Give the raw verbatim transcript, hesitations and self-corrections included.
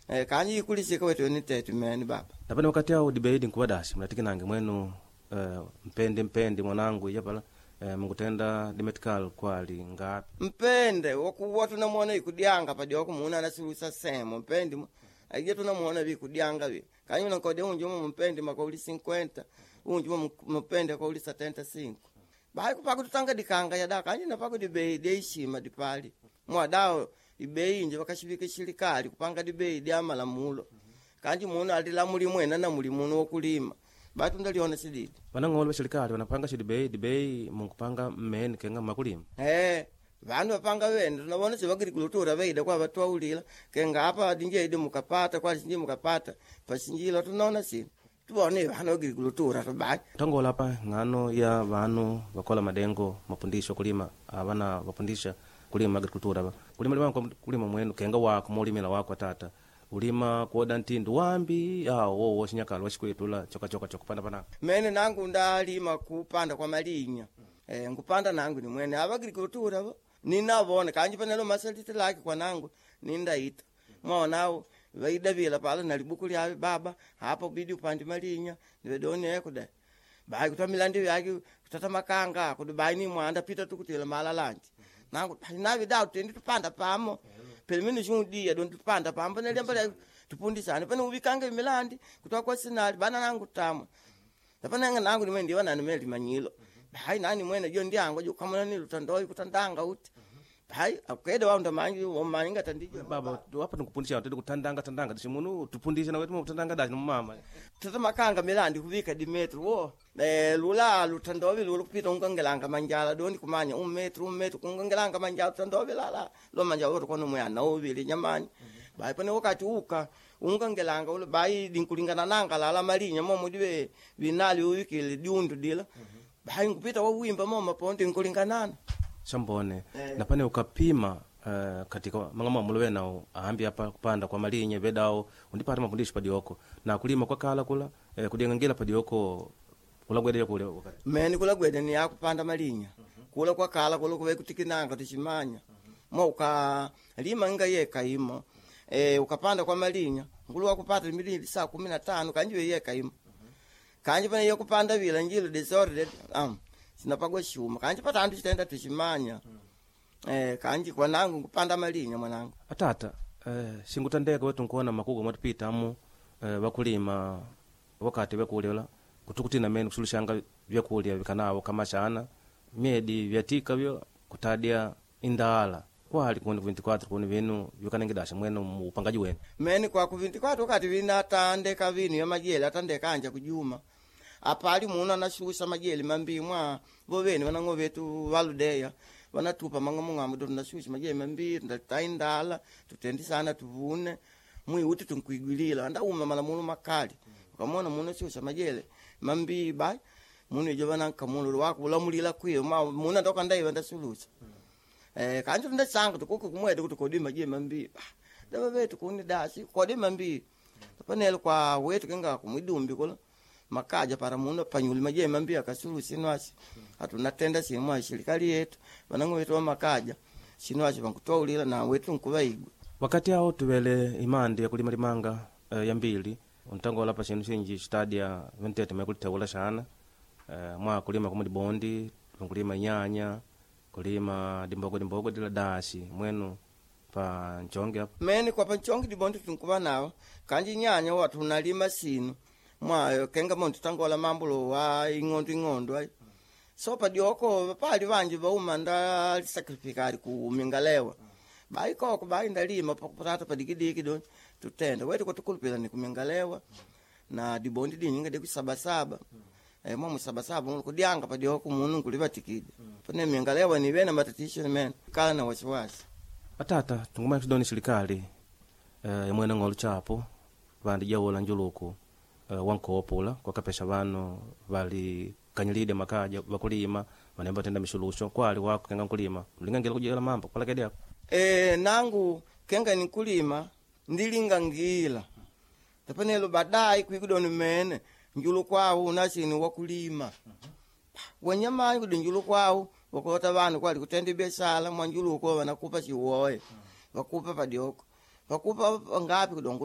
eh kanyi kulisika wetu ni tetu meni baba napane wakati hao dibeidi nkubadasi mnatikinange mwenu uh, mpende mpende mwanangu yapala uh, mungutenda dimetical kwali ngapi mpende wakuwa tunamwona ikudyanga padio kumuna nasirusa semo mpende aije tunamwona bikudyanga bi kanyi nakode unjo mpende makauli cinquenta unjo mpende kauli setenta e cinco bai kupaka tutanga dikanga ya daka kanyi napako dibeidi ishima dipali mwadao ibei nje bakashibika shirikali kupanga dibei dia malamulo kanji muno alila muri mwena na muri muno okulima batu ndaliona sididi banangolo shirikali wanapanga shidibei dibei mungupanga men kenga makulima eh vanhu vapanga vene tunavona sevagrikultura veida kwa vatwaulila kenga apa dinje ide mukapata kwa sinje mukapata pasinjila tunaona sini tuone vanhu agrikultura tobai tangola hapa ngano ya vanhu vakola madengo mapundisho kulima avana vapundisha kulima agricultura ba kulima lima kulima mwenu kenga wako molimela wako tata ulima kuoda ntindu wambi ah wo wo shinyakalo washikwetula choka choka chokupanda pana mene nangu ndalima kupanda kwa malinya eh ngupanda nangu ni mwene aba agricultura ba ninavona kanji panelo masaliti laki kwa nangu nindaita mwanao vaida bila pala nalibuku lya baba hapo bidi upande malinya nivedone ekuda bai kutamilandi yake kutata makanga kudubai ni mwanda pita tukutela malalanti nangu navi dau tendi tupanda pamo pelimini shundi ya don tupanda pambo nelembele tupundisana pane ubikanga milandi kutoka kwa sinali bana nangu tamo tapana nangu ni mwendi wana nimeli manyilo bai nani mwene jo ndiango jo kama nani lutandoi kutandanga uti bai akwede wanda mangi wo maninga tandije baba hapa nikupundisha tende kutandanga tandanga dishimunu tupundisha na wetu mutandanga dashi mama tata makanga milandi kubika di metro wo eh lula lutandovi lulu kupita ungangelanga manjala doni kumanya un metro un metro kungangelanga manjala tandovi lala lo manjala ro kono mwana ovili nyamani bai pane wakati uka ungangelanga ule bai dinkulingana nanga lala malinya momo diwe binali uwikile diundu dila bai ngupita wa wimba mama ponde nkulingana shambone eh. Napane ukapima uh, katika mangama mulwe nao ahambi hapa kupanda kwa malinye vedao undipata mafundisho padioko na kulima kwa kala kula eh, kudengangila padioko kulagwede kule wakati meni kulagwede ni yakupanda malinya uh-huh. Kula kwa kala kula kuwe kutikinanga tushimanya uh-huh. Mo uka lima nga yeka imo eh ukapanda kwa malinya ngulu wakupata milili saa kumi na tano kanjiwe yeka imo uh-huh. Kanji pane yakupanda vila njilo disordered um sinapagwa shuma kanji pata andu chitenda tushimanya hmm. Eh kanji kwa nangu kupanda malinya mwanangu atata eh singutandeka wetu nkuona makugo matupita amu eh bakulima wakati bekulela kutukutina meni kusulushanga byakulya bikanawo kama shana miedi vyatika byo kutadia indala kwali kuno vinte e quatro kuno vinu yukanengidasha mweno mupangaji wenu meni kwa ku vinte e quatro wakati vina tandeka vinu ya majela tandeka anja kujuma apali muna nashusha majeli mambi mwa boveni vanango vetu valudeya vanatupa mangamu ngamu ndo nashusha majeli mambi ndataindala tutendisana tuvune mwi uti tunkuigwilila ndauma malamulo makali ukamona muna shusha majeli mambi bai muna jo vananka muna wako ulamulila kwiyo muna ndoka ndaiva ndasulusa eh kanjo ndasanga tukuku kumwede kuti kodi majeli mambi ndaba vetu kuni dasi kodi mambi panelo kwa wetu kenga kumidumbi kola makaja para muno panyuli maje mambia kasulu sinwasi hatunatenda simwa shirikali yetu banangu wetu wa makaja sinwasi bankutwaulira na wetu nkubaigwe wakati hao tuwele imandi ya kulima limanga uh, ya mbili untangola pa chinu chinji stadia ventete mekulitawula shana uh, mwa kulima kumudi bondi kulima nyanya kulima dimbogo dimbogo dila dashi mwenu pa nchonge hapo meni kwa pa nchonge dibondi tunkuba nao kanji nyanya watu nalima sinu mwa kenga montu tangola mambulo wa ingondo ingondo ai so pa dioko pali vanji va umanda sacrificari ku mingalewa bai ko ko bai ndalima pa kupata pa digidiki don tutenda wetu ko tukulpila ni kumingalewa na dibondi dinyinga de kusabasaba eh mwa musabasaba ngo kudianga pa dioko munu kuliva tikidi pane mingalewa ni vena matatisho men kala na wasiwasi atata tunguma tudoni serikali eh mwena ngolu chapo vandi jawola njuluku uh, wankopula kwa kapesha vano vali kanyilide makaja bakulima manemba tenda mishulusho kwali wako kenga kulima mlingangela kujela mambo pala kede yako eh nangu kenga ni kulima ndilingangila tapanelo badai kwikudoni mene njulu kwao unasini wakulima wanyama ngudu njulu kwao wakota vanu kwali kutende biashara mwanjulu kwa wanakupa chiwoe wakupa padioko wakupa ngapi kudongo